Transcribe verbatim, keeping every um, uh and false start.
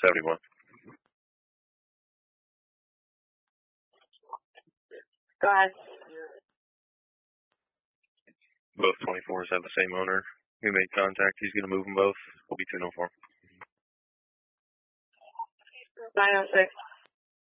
seventy-one. Go ahead. Both twenty-fours have the same owner. We made contact. He's going to move them both. We'll be two oh four. nine oh six.